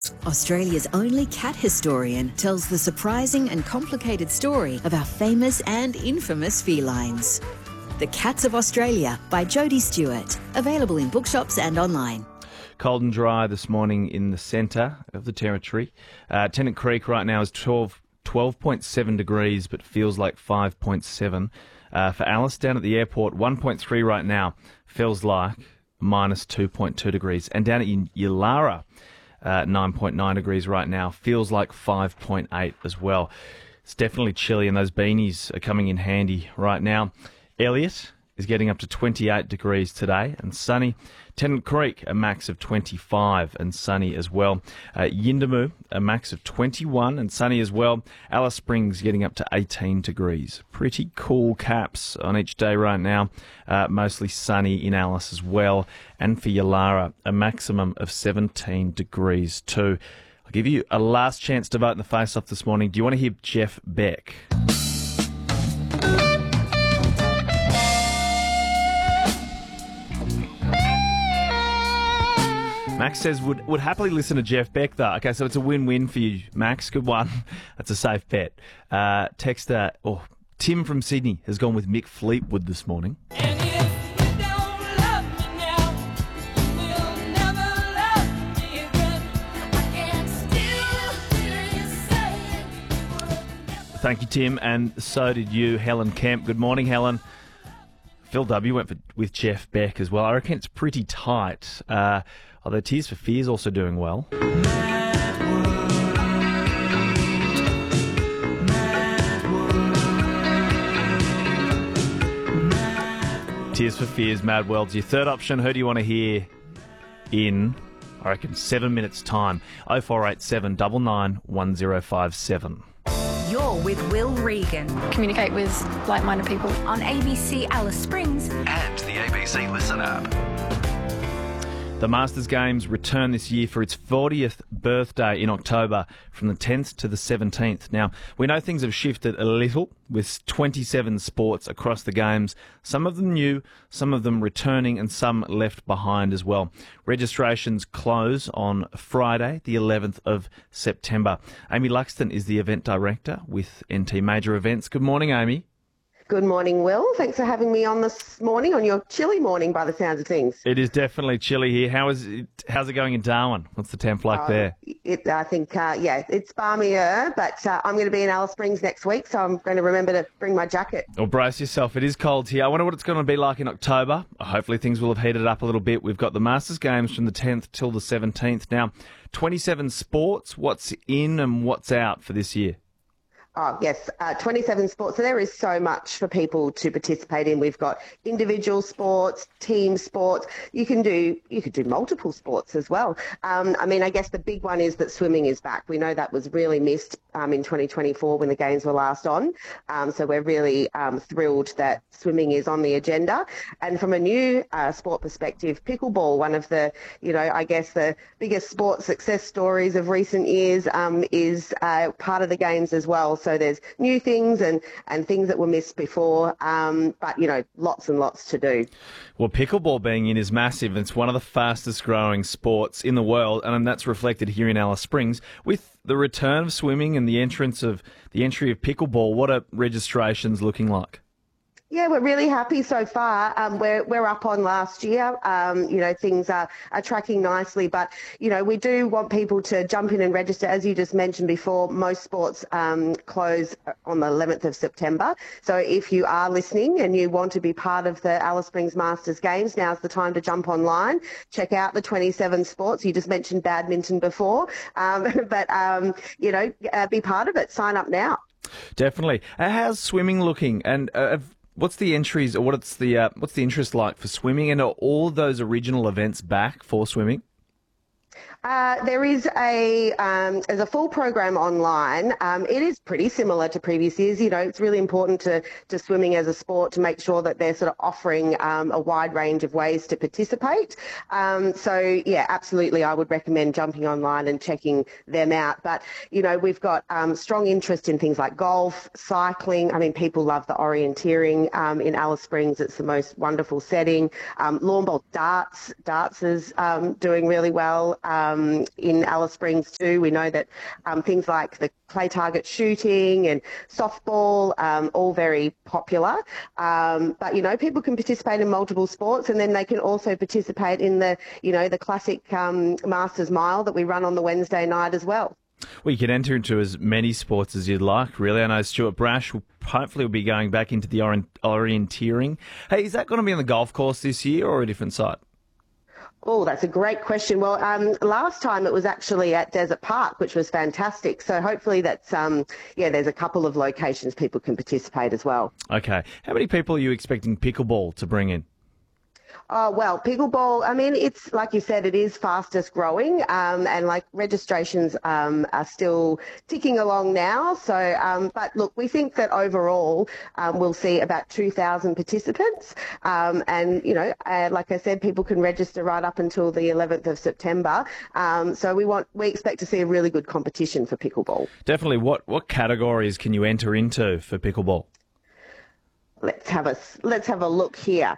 Australia's only cat historian tells the surprising and complicated story of our famous and infamous felines. The Cats of Australia by Jodie Stewart. Available in bookshops and online. Cold and dry this morning in the centre of the Territory. Tennant Creek right now is 12.7 degrees, but feels like 5.7. For Alice down at the airport, 1.3 right now, feels like minus 2.2 degrees. And down at Yulara, 9.9 degrees right now, feels like 5.8 as well. It's definitely chilly, and those beanies are coming in handy right now. Elliot is getting up to 28 degrees today and sunny. Tennant Creek, a max of 25 and sunny as well. Yindamu, a max of 21 and sunny as well. Alice Springs getting up to 18 degrees. Pretty cool caps on each day right now. Mostly sunny in Alice as well. And for Yulara, a maximum of 17 degrees too. I'll give you a last chance to vote in the face-off this morning. Do you want to hear Jeff Beck? Max says would happily listen to Jeff Beck, though. Okay, so it's a win-win for you, Max. Good one. That's a safe bet. Tim from Sydney has gone with Mick Fleetwood this morning. Thank you, Tim, and so did you, Helen Kemp. Good morning, Helen. Phil W. went with Jeff Beck as well. I reckon it's pretty tight. Although Tears for Fears also doing well. Tears for Fears, Mad World's your third option. Who do you want to hear in, I reckon, 7 minutes' time? 0487 99 1057. You're with Will Regan. Communicate with like-minded people. On ABC Alice Springs. And the ABC Listen app. The Masters Games return this year for its 40th birthday in October from the 10th to the 17th. Now, we know things have shifted a little with 27 sports across the Games, some of them new, some of them returning and some left behind as well. Registrations close on Friday, the 11th of September. Amy Luxton is the event director with NT Major Events. Good morning, Amy. Good morning, Will. Thanks for having me on this morning, on your chilly morning by the sounds of things. It is definitely chilly here. How's it going in Darwin? What's the temp like there? I think, it's balmier, but I'm going to be in Alice Springs next week, so I'm going to remember to bring my jacket. Well, brace yourself. It is cold here. I wonder what it's going to be like in October. Hopefully things will have heated up a little bit. We've got the Masters Games from the 10th till the 17th. Now, 27 sports. What's in and what's out for this year? Oh, yes, 27 sports. So there is so much for people to participate in. We've got individual sports, team sports. You could do multiple sports as well. I guess the big one is that swimming is back. We know that was really missed in 2024 when the Games were last on. So we're really thrilled that swimming is on the agenda. And from a new sport perspective, pickleball, one of the, the biggest sport success stories of recent years, is part of the Games as well. So there's new things and things that were missed before, but, lots and lots to do. Well, pickleball being in is massive. It's one of the fastest growing sports in the world, and that's reflected here in Alice Springs. With the return of swimming and the entry of pickleball, what are registrations looking like? Yeah, we're really happy so far. We're up on last year. Things are tracking nicely, but, we do want people to jump in and register. As you just mentioned before, most sports close on the 11th of September. So if you are listening and you want to be part of the Alice Springs Masters Games, now's the time to jump online. Check out the 27 sports. You just mentioned badminton before, be part of it. Sign up now. Definitely. How's swimming looking? And what's the entries, or what's the interest like for swimming, and are all of those original events back for swimming? There is there's a full program online. It is pretty similar to previous years. It's really important to swimming as a sport to make sure that they're sort of offering a wide range of ways to participate. Absolutely, I would recommend jumping online and checking them out. But, we've got strong interest in things like golf, cycling. I mean, people love the orienteering in Alice Springs. It's the most wonderful setting. Lawn bowls, darts is doing really well. in Alice Springs too. We know that things like the clay target shooting and softball, all very popular. But, you know, people can participate in multiple sports, and then they can also participate in the, you know, the classic Masters Mile that we run on the Wednesday night as well. Well, you can enter into as many sports as you'd like, really. I know Stuart Brash will hopefully be going back into the orienteering. Hey, is that going to be on the golf course this year or a different site? Oh, that's a great question. Well, last time it was actually at Desert Park, which was fantastic. So hopefully that's, there's a couple of locations people can participate as well. Okay. How many people are you expecting pickleball to bring in? Oh, well, pickleball, I mean, it's like you said, it is fastest growing, and like registrations are still ticking along now. So, but look, we think that overall we'll see about 2,000 participants. And, you know, like I said, people can register right up until the 11th of September. So we expect to see a really good competition for pickleball. Definitely. What categories can you enter into for pickleball? Let's have a look here.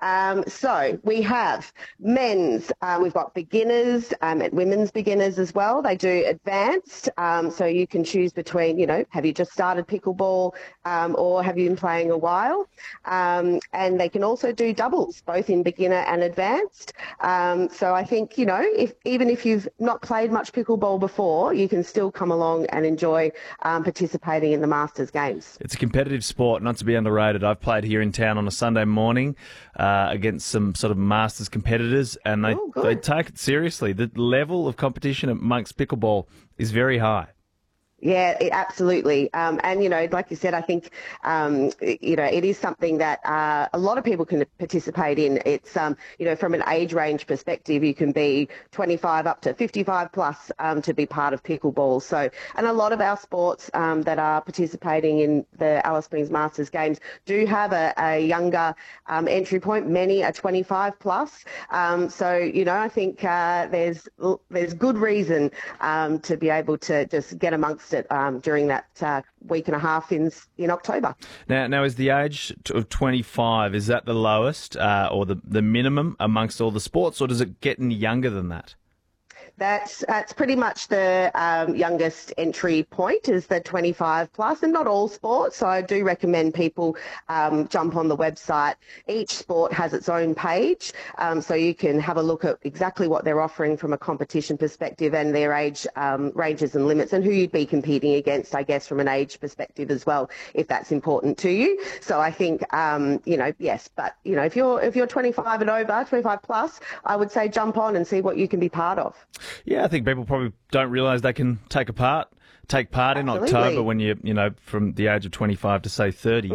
So we have men's, we've got beginners, and women's beginners as well. They do advanced, so you can choose between, you know, have you just started pickleball, or have you been playing a while? And they can also do doubles, both in beginner and advanced. So I think, you know, even if you've not played much pickleball before, you can still come along and enjoy participating in the Masters Games. It's a competitive sport, not to be underrated. I've played here in town on a Sunday morning against some sort of Masters competitors, and they take it seriously. The level of competition amongst pickleball is very high. Yeah, absolutely. And, you know, like you said, I think, you know, it is something that a lot of people can participate in. It's, you know, from an age range perspective, you can be 25 up to 55 plus to be part of pickleball. So, and a lot of our sports that are participating in the Alice Springs Masters Games do have a younger entry point. Many are 25 plus. So, you know, I think there's good reason to be able to just get amongst it during that week and a half in October. Now, is the age of 25, is that the lowest or the minimum amongst all the sports, or does it get any younger than that? That's pretty much the youngest entry point is the 25 plus, and not all sports. So I do recommend people jump on the website. Each sport has its own page, so you can have a look at exactly what they're offering from a competition perspective and their age ranges and limits, and who you'd be competing against, I guess, from an age perspective as well, if that's important to you. So I think, you know, yes, but you know, if you're 25 and over, 25 plus, I would say jump on and see what you can be part of. Yeah, I think people probably don't realise they can take part Absolutely. in October when you know, from the age of 25 to say 30.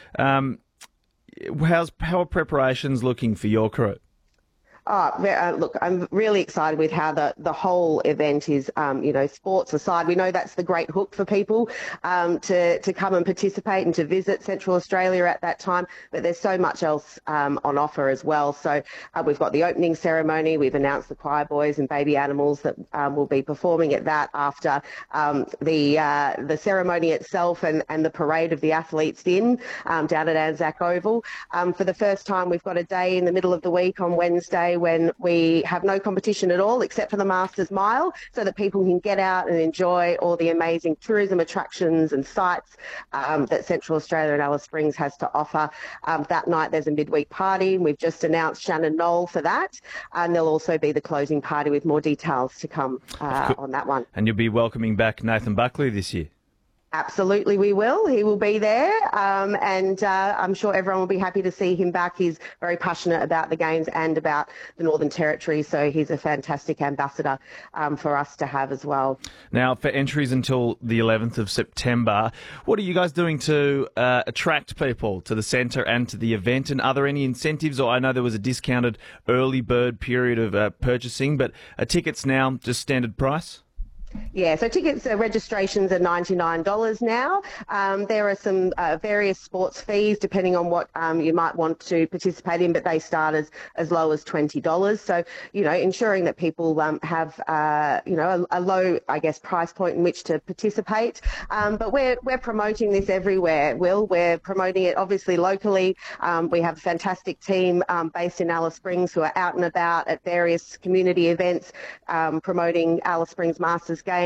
Mm-hmm. How are preparations looking for your crew? Look, I'm really excited with how the whole event is, you know, sports aside. We know that's the great hook for people to come and participate and to visit Central Australia at that time, but there's so much else on offer as well. So we've got the opening ceremony. We've announced the choir boys and baby animals that will be performing at that after the ceremony itself and the parade of the athletes down at Anzac Oval. For the first time, we've got a day in the middle of the week on Wednesday when we have no competition at all except for the Masters Mile, so that people can get out and enjoy all the amazing tourism attractions and sites that Central Australia and Alice Springs has to offer. That night there's a midweek party. We've just announced Shannon Knoll for that, and there'll also be the closing party with more details to come on that one. And you'll be welcoming back Nathan Buckley this year? Absolutely, we will. He will be there, and I'm sure everyone will be happy to see him back. He's very passionate about the Games and about the Northern Territory, so he's a fantastic ambassador for us to have as well. Now, for entries until the 11th of September, what are you guys doing to attract people to the centre and to the event? And are there any incentives? Or I know there was a discounted early bird period of purchasing, but are tickets now just standard price? Yeah, so tickets, registrations are $99 now. There are some various sports fees depending on what you might want to participate in, but they start as low as $20. So, ensuring that people have, a low, I guess, price point in which to participate. But we're promoting this everywhere, Will. We're promoting it obviously locally. We have a fantastic team based in Alice Springs who are out and about at various community events promoting Alice Springs Masters Games.